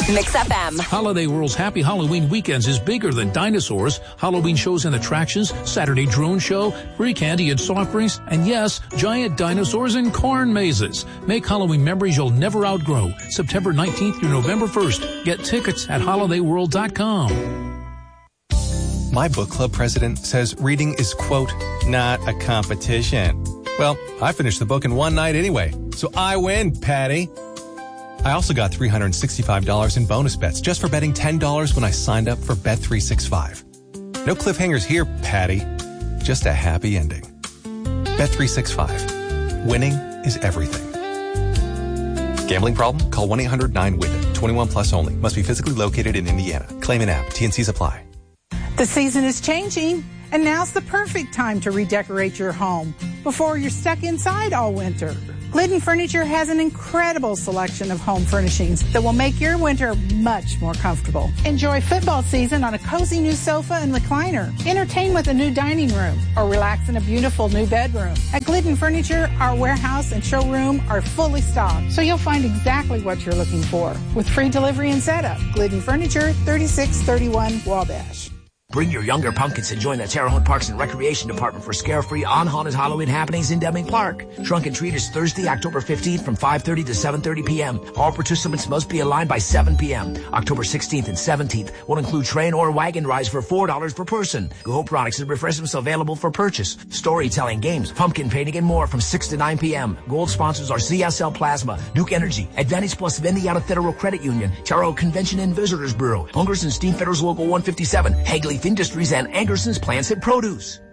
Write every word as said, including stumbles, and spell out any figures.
Mix F M. Holiday World's Happy Halloween Weekends is bigger than dinosaurs. Halloween shows and attractions, Saturday drone show, free candy and soft drinks, and yes, giant dinosaurs and corn mazes. Make Halloween memories you'll never outgrow. September nineteenth through November first. Get tickets at holiday world dot com. My book club president says reading is, quote, not a competition. Well, I finished the book in one night anyway, so I win, Patty. I also got three hundred sixty-five dollars in bonus bets just for betting ten dollars when I signed up for Bet three sixty-five. No cliffhangers here, Patty. Just a happy ending. Bet three sixty-five. Winning is everything. Gambling problem? Call one eight hundred nine W I T. twenty-one plus only. Must be physically located in Indiana. Claim an app. T N Cs apply. The season is changing, and now's the perfect time to redecorate your home before you're stuck inside all winter. Glidden Furniture has an incredible selection of home furnishings that will make your winter much more comfortable. Enjoy football season on a cozy new sofa and recliner. Entertain with a new dining room or relax in a beautiful new bedroom. At Glidden Furniture, our warehouse and showroom are fully stocked, so you'll find exactly what you're looking for with free delivery and setup. Glidden Furniture, thirty-six thirty-one Wabash. Bring your younger pumpkins and join the Terre Haute Parks and Recreation Department for scare-free on-haunted Halloween happenings in Deming Park. Trunk and Treat is Thursday, October fifteenth from five thirty to seven thirty p.m. All participants must be aligned by seven p.m. October sixteenth and seventeenth will include train or wagon rides for four dollars per person. Go products and refreshments available for purchase. Storytelling, games, pumpkin painting, and more from six to nine p.m. Gold sponsors are C S L Plasma, Duke Energy, Advantage Plus of Indiana Federal Credit Union, Terre Haute Convention and Visitors Bureau, Hungers and Steam Fetters Local one fifty-seven, Hagley Industries, and Angerson's Plants and Produce.